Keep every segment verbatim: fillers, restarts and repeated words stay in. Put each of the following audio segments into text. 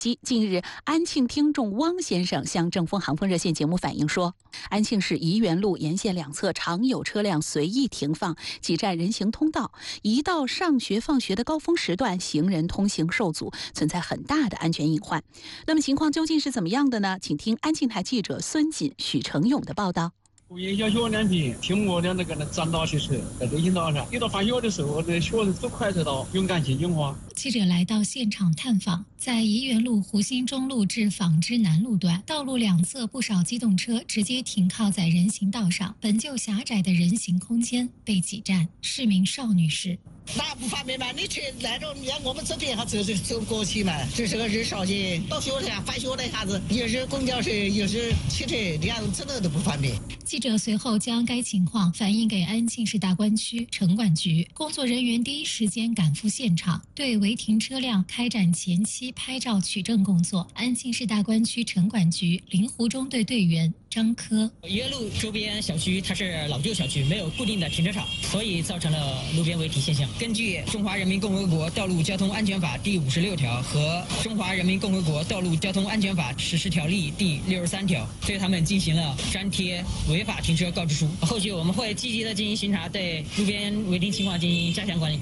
近日，安庆听众汪先生向正风航风热线节目反映说，安庆市怡园路沿线两侧常有车辆随意停放，挤占人行通道，一到上学放学的高峰时段，行人通行受阻，存在很大的安全隐患。那么情况究竟是怎么样的呢？请听安庆台记者孙锦、许成勇的报道。 沿小学两边听我的那个占道汽车在人行道上，一到放学的时候，这学生走快车道，勇敢进警花。 记者来到现场探访，在怡园路湖心中路至纺织南路段，道路两侧不少机动车直接停靠在人行道上，本就狭窄的人行空间被挤占。市民邵女士。 那不方便嘛？你去那种让我们这边哈走走走过去嘛，这是个日少节，到学校返学的一下子，又是公交车又是汽车，这样真的都不方便。 记者随后将该情况反映给安庆市大观区城管局，工作人员第一时间赶赴现场，对违停车辆开展前期拍照取证工作。安庆市大观区城管局灵湖中队队员张科， 怡园路周边小区它是老旧小区，没有固定的停车场，所以造成了路边违停现象。根据《中华人民共和国道路交通安全法》第五十六条和《中华人民共和国道路交通安全法实施条例》第六十三条，对他们进行了粘贴违法停车告知书。后续我们会积极的进行巡查，对路边违停情况进行加强管理。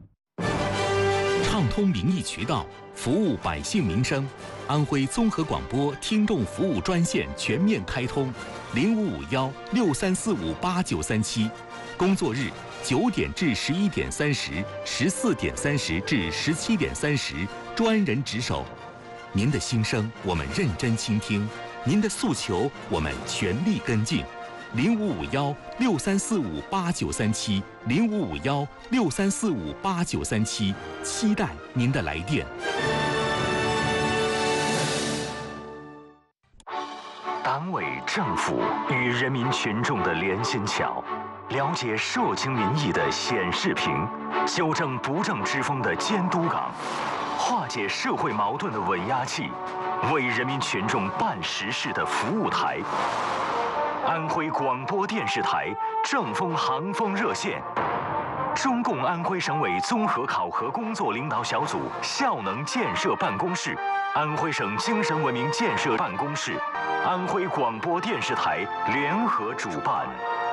畅通民意渠道，服务百姓民生。安徽综合广播听众服务专线全面开通，零五五幺六三四五八九三七，工作日九点至十一点三十，十四点三十至十七点三十，专人值守。您的心声我们认真倾听，您的诉求我们全力跟进。零五五幺六三四五八九三七，零五五幺六三四五八九三七，期待您的来电。 党委政府与人民群众的连心桥，了解社情民意的显示屏，纠正不正之风的监督岗，化解社会矛盾的稳压器，为人民群众办实事的服务台。安徽广播电视台正风航风热线，中共安徽省委综合考核工作领导小组效能建设办公室，安徽省精神文明建设办公室，安徽广播电视台联合主办。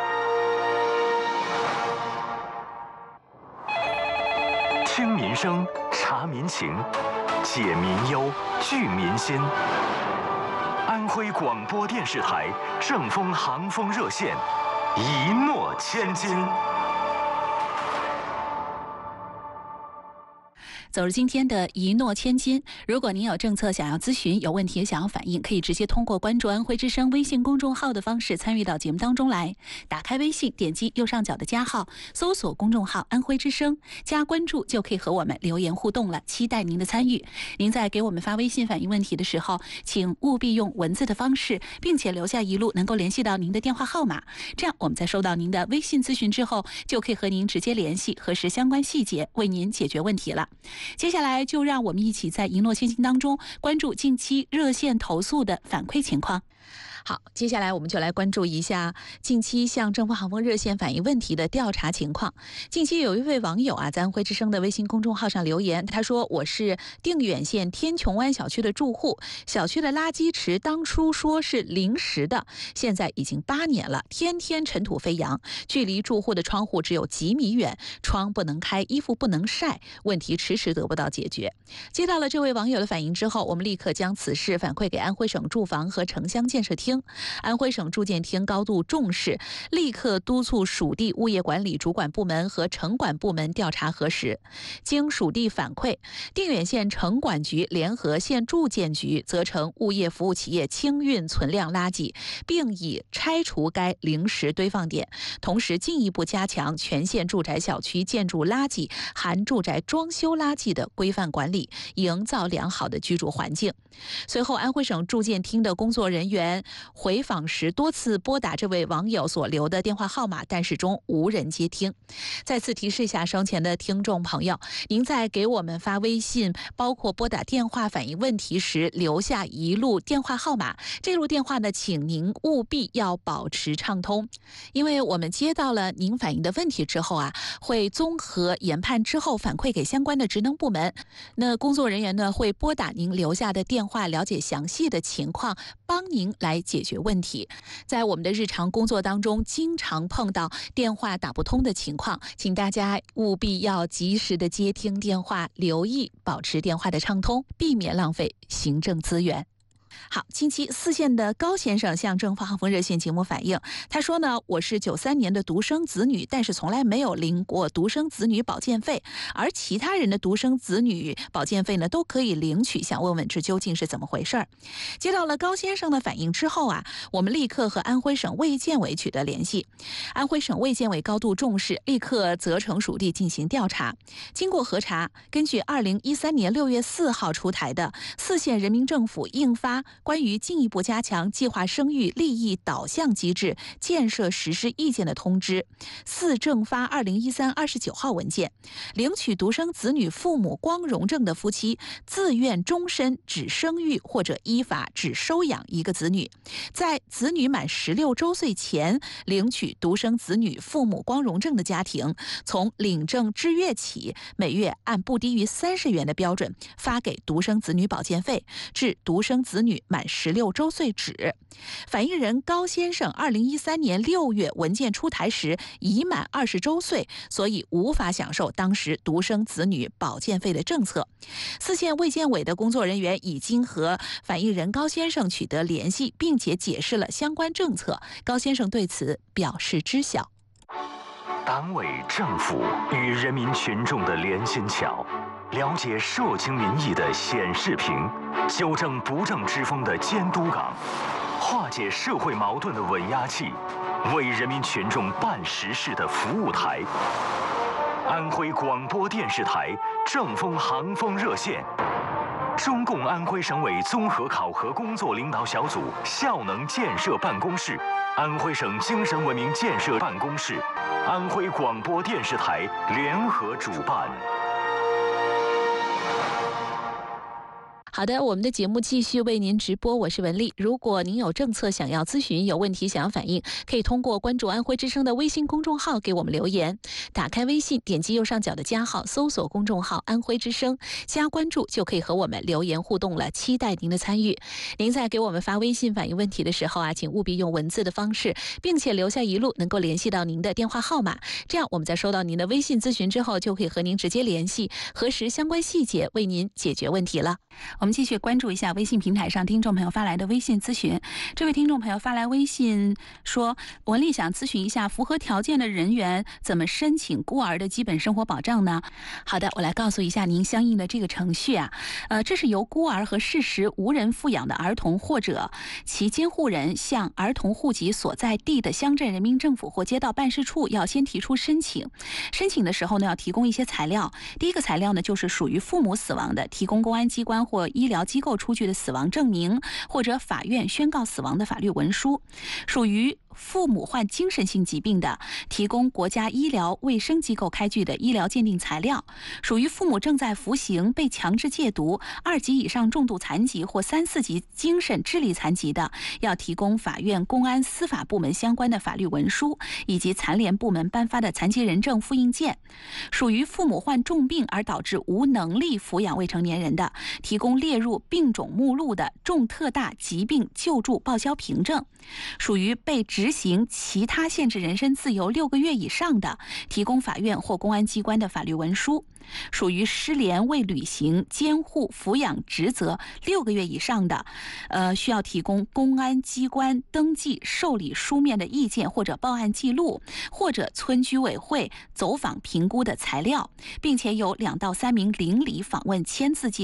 听民声，察民情，解民忧，聚民心。安徽广播电视台正风航风热线，一诺千金。 走入今天的一诺千金，如果您有政策想要咨询，有问题想要反映，可以直接通过关注安徽之声微信公众号的方式参与到节目当中来。打开微信，点击右上角的加号，搜索公众号安徽之声，加关注就可以和我们留言互动了，期待您的参与。您在给我们发微信反映问题的时候，请务必用文字的方式，并且留下一路能够联系到您的电话号码，这样我们在收到您的微信咨询之后，就可以和您直接联系，核实相关细节，为您解决问题了。接下来就让我们一起在一诺千金当中关注近期热线投诉的反馈情况。好，接下来我们就来关注一下近期向正风航风热线反映问题的调查情况。近期有一位网友啊，在安徽之声的微信公众号上留言，他说：“我是定远县天琼湾小区的住户，小区的垃圾池当初说是临时的，现在已经八年了，天天尘土飞扬，距离住户的窗户只有几米远，窗不能开，衣服不能晒，问题迟迟得不到解决。”接到了这位网友的反映之后，我们立刻将此事反馈给安徽省住房和城乡建设厅。安徽省住建厅高度重视，立刻督促属地物业管理主管部门和城管部门调查核实。经属地反馈，定远县城管局联合县住建局责成物业服务企业清运存量垃圾，并已拆除该临时堆放点，同时进一步加强全县住宅小区建筑垃圾含住宅装修垃圾的规范管理，营造良好的居住环境。随后，安徽省住建厅的工作人员回访时多次拨打这位网友所留的电话号码，但始终无人接听。再次提示一下生前的听众朋友，您在给我们发微信，包括拨打电话反映问题时，留下一路电话号码。这路电话呢，请您务必要保持畅通，因为我们接到了您反映的问题之后啊，会综合研判之后反馈给相关的职能部门。那工作人员呢，会拨打您留下的电话，了解详细的情况，帮您来解决问题。在我们的日常工作当中，经常碰到电话打不通的情况，请大家务必要及时的接听电话，留意保持电话的畅通，避免浪费行政资源。好，近期四县的高先生向正方风热线节目反映，他说呢，我是九三年的独生子女，但是从来没有领过独生子女保健费，而其他人的独生子女保健费呢都可以领取，想问问这究竟是怎么回事？接到了高先生的反映之后啊，我们立刻和安徽省卫健委取得联系，安徽省卫健委高度重视，立刻责成属地进行调查。经过核查，根据二零一三年六月四号出台的四县人民政府印发关于进一步加强计划生育利益导向机制建设实施意见的通知，四政发二零一三二十九号文件，领取独生子女父母光荣证的夫妻，自愿终身只生育或者依法只收养一个子女，在子女满十六周岁前领取独生子女父母光荣证的家庭，从领证之月起，每月按不低于三十元的标准发给独生子女保健费，至独生子女满十六周岁止。反映人高先生二零一三年六月文件出台时已满二十周岁，所以无法享受当时独生子女保健费的政策。四县卫健委的工作人员已经和反映人高先生取得联系，并且解释了相关政策。高先生对此表示知晓。 党委政府与人民群众的连心桥，了解社情民意的显示屏，纠正不正之风的监督岗，化解社会矛盾的稳压器，为人民群众办实事的服务台。安徽广播电视台正风航风热线，中共安徽省委综合考核工作领导小组效能建设办公室，安徽省精神文明建设办公室，安徽广播电视台联合主办。 好的，我们的节目继续为您直播，我是文丽。如果您有政策想要咨询，有问题想要反映，可以通过关注安徽之声的微信公众号给我们留言。打开微信，点击右上角的加号，搜索公众号安徽之声，加关注就可以和我们留言互动了，期待您的参与。您在给我们发微信反映问题的时候啊，请务必用文字的方式，并且留下一路能够联系到您的电话号码，这样我们在收到您的微信咨询之后，就可以和您直接联系，核实相关细节，为您解决问题了。我们继续关注一下微信平台上听众朋友发来的微信咨询。这位听众朋友发来微信说，文丽想咨询一下，符合条件的人员怎么申请孤儿的基本生活保障呢？好的，我来告诉一下您相应的这个程序啊。呃，这是由孤儿和事实无人抚养的儿童或者其监护人向儿童户籍所在地的乡镇人民政府或街道办事处要先提出申请。申请的时候呢，要提供一些材料。第一个材料呢，就是属于父母死亡的，提供公安机关或医疗机构出具的死亡证明，或者法院宣告死亡的法律文书。属于父母患精神性疾病的，提供国家医疗卫生机构开具的医疗鉴定材料；属于父母正在服刑、被强制戒毒、二级以上重度残疾或三四级精神智力残疾的，要提供法院、公安、司法部门相关的法律文书以及残联部门颁发的残疾人证复印件；属于父母患重病而导致无能力抚养未成年人的，提供列入病种目录的重特大疾病救助报销凭证；属于被执行其他限制人身自由六个月以上的，提供法院或公安机关的法律文书；属于失联未履行监护抚养职责六个月以上的，呃，需要提供公安机关登记受理书面的意见或者报案记录，或者村居委会走访评估的材料，并且有两到三名邻里访问签字记录。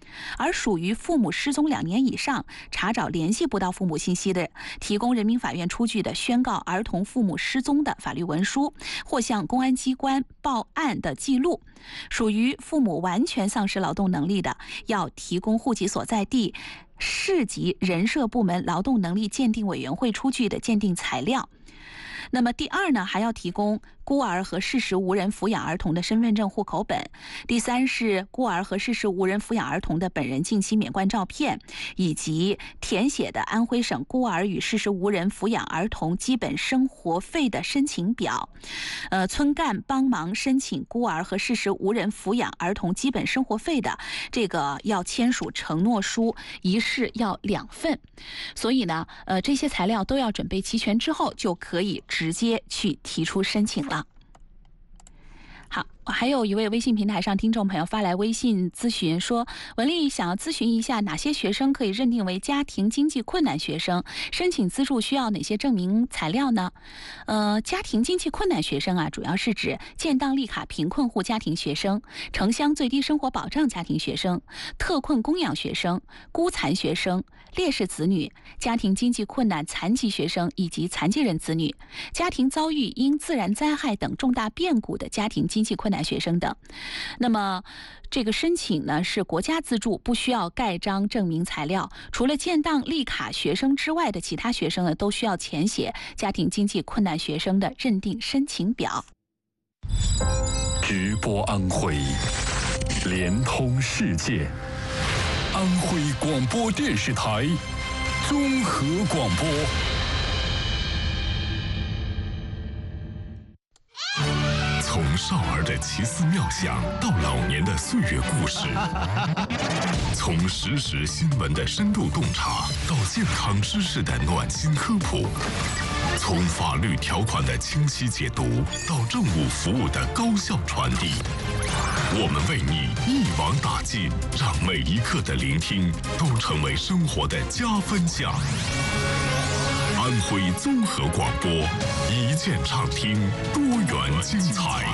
而属于父母失踪两年以上，查找联系不到父母信息的，提供人民法院出具的宣告儿童父母失踪的法律文书或向公安机关报案的记录。属于父母完全丧失劳动能力的，要提供户籍所在地市级人社部门劳动能力鉴定委员会出具的鉴定材料。那么第二呢，还要提供孤儿和事实无人抚养儿童的身份证、户口本。第三是孤儿和事实无人抚养儿童的本人近期免冠照片，以及填写的安徽省孤儿与事实无人抚养儿童基本生活费的申请表。呃，村干帮忙申请孤儿和事实无人抚养儿童基本生活费的，这个要签署承诺书，一式要两份。所以呢，呃，这些材料都要准备齐全之后，就可以直接去提出申请了。好，还有一位微信平台上听众朋友发来微信咨询说，文丽想要咨询一下，哪些学生可以认定为家庭经济困难学生？申请资助需要哪些证明材料呢？呃，家庭经济困难学生啊，主要是指建档立卡贫困户家庭学生、城乡最低生活保障家庭学生、特困供养学生、孤残学生、烈士子女、家庭经济困难残疾学生以及残疾人子女、家庭遭遇因自然灾害等重大变故的家庭经济困难学生等。那么这个申请呢是国家资助，不需要盖章证明材料。除了建档立卡学生之外的其他学生呢，都需要填写家庭经济困难学生的认定申请表。 直播安徽，连通世界。安徽广播电视台综合广播。从少儿的奇思妙想到老年的岁月故事，从实时新闻的深度洞察到健康知识的暖心科普，从法律条款的清晰解读到政务服务的高效传递，我们为你一网打尽，让每一刻的聆听都成为生活的加分项。安徽综合广播，一键畅听，多元精彩。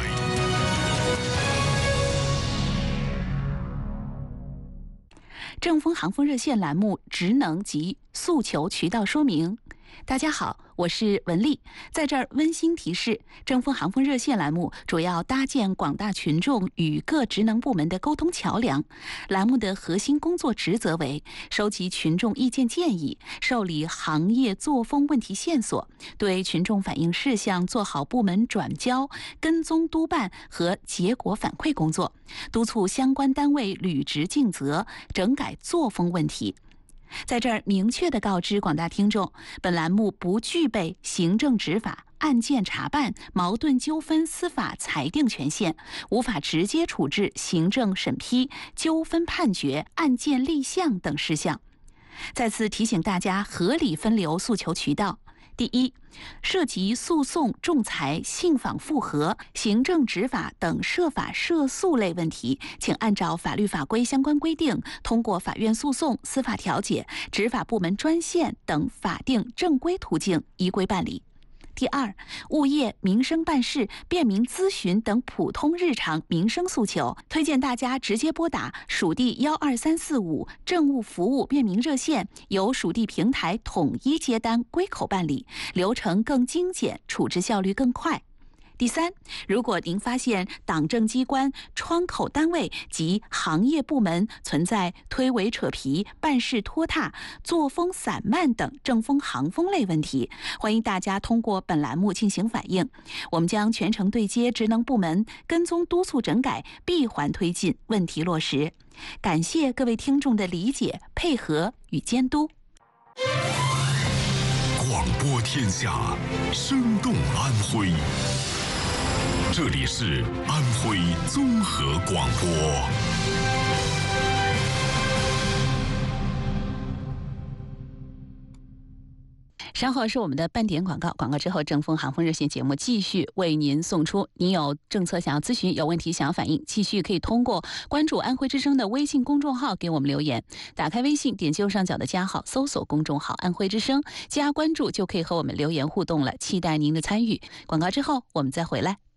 正风航风热线栏目职能及诉求渠道说明。大家好，我是文丽，在这儿温馨提示，正风航风热线栏目主要搭建广大群众与各职能部门的沟通桥梁。栏目的核心工作职责为收集群众意见建议，受理行业作风问题线索，对群众反映事项做好部门转交、跟踪督办和结果反馈工作，督促相关单位履职尽责，整改作风问题。在这儿明确地告知广大听众，本栏目不具备行政执法、案件查办、矛盾纠纷司法裁定权限，无法直接处置行政审批、纠纷判决、案件立项等事项。再次提醒大家合理分流诉求渠道。第一，涉及诉讼、仲裁、信访复核、行政执法等涉法涉诉类问题，请按照法律法规相关规定，通过法院诉讼、司法调解、执法部门专线等法定正规途径依规办理。第二，物业、民生办事、便民咨询等普通日常民生诉求，推荐大家直接拨打属地幺二三四五政务服务便民热线，由属地平台统一接单归口办理，流程更精简，处置效率更快。第三，如果您发现党政机关、窗口单位及行业部门存在推诿扯皮、办事拖沓、作风散漫等正风行风类问题，欢迎大家通过本栏目进行反映，我们将全程对接职能部门，跟踪督促整改，闭环推进，问题落实。感谢各位听众的理解、配合与监督。 广播天下，生动安徽。这里是安徽综合广播。 稍后是我们的半点广告，广告之后正风航风热线节目继续为您送出。您有政策想要咨询，有问题想要反映，继续可以通过关注安徽之声的微信公众号给我们留言。打开微信，点击右上角的加号，搜索公众号安徽之声，加关注就可以和我们留言互动了，期待您的参与。广告之后我们再回来。